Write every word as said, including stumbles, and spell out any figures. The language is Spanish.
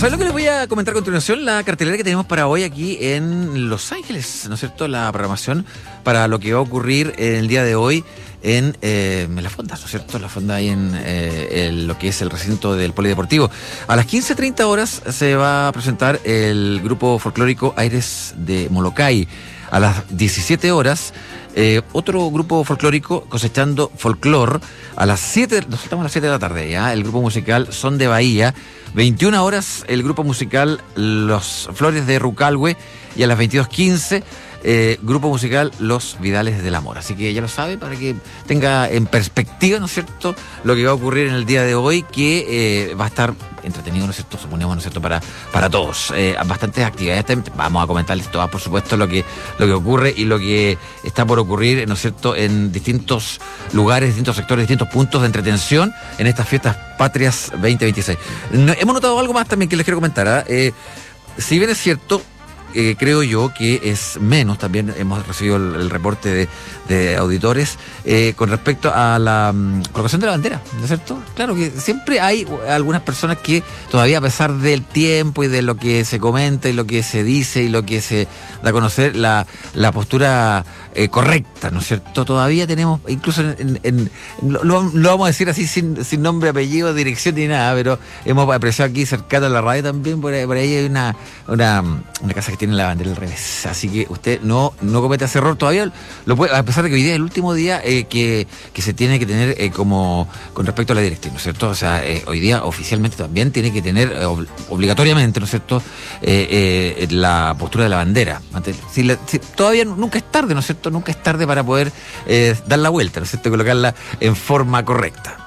¿Sabes lo que les voy a comentar a continuación? La cartelera que tenemos para hoy aquí en Los Ángeles, ¿no es cierto? La programación para lo que va a ocurrir en el día de hoy en, eh, en la fonda, ¿no es cierto? La fonda ahí en eh, el, lo que es el recinto del Polideportivo. A las quince treinta horas se va a presentar el grupo folclórico Aires de Molokai. A las diecisiete horas, eh, otro grupo folclórico cosechando folclor. A las siete, nos saltamos a las siete de la tarde, ¿ya? El grupo musical Son de Bahía. veintiuna horas, el grupo musical Los Flores de Rucalhue. Y a las veintidós quince, eh, grupo musical Los Vidales del Amor. Así que ya lo sabe, para que tenga en perspectiva, ¿no es cierto?, lo que va a ocurrir en el día de hoy, que eh, va a estar entretenido, ¿no es cierto?, suponemos, ¿no es cierto?, para, para todos. Eh, bastantes actividades, vamos a comentarles todas, por supuesto, lo que, lo que ocurre y lo que está por ocurrir, ¿no es cierto?, en distintos lugares, distintos sectores, distintos puntos de entretención en estas fiestas patrias veinte veintiséis. No, hemos notado algo más también que les quiero comentar, ¿eh? Eh, si bien es cierto, Eh, creo yo que es menos, también hemos recibido el, el reporte de, de auditores eh, con respecto a la um, colocación de la bandera, ¿no es cierto? Claro que siempre hay algunas personas que todavía, a pesar del tiempo y de lo que se comenta y lo que se dice y lo que se da a conocer, la, la postura eh, correcta, ¿no es cierto? Todavía tenemos, incluso en, en, en lo, lo vamos a decir así sin, sin nombre, apellido, dirección ni nada, pero hemos apreciado aquí cercano a la radio también, por ahí, por ahí hay una, una, una casa que tiene la bandera al revés, así que usted no, no cometa ese error todavía, lo puede, a pesar de que hoy día es el último día eh, que, que se tiene que tener eh, como con respecto a la directiva, ¿no es cierto? O sea, eh, hoy día oficialmente también tiene que tener eh, ob, obligatoriamente, ¿no es cierto?, eh, eh, la postura de la bandera. Si la, si, todavía nunca es tarde, ¿no es cierto? Nunca es tarde para poder eh, dar la vuelta, ¿no es cierto?, colocarla en forma correcta.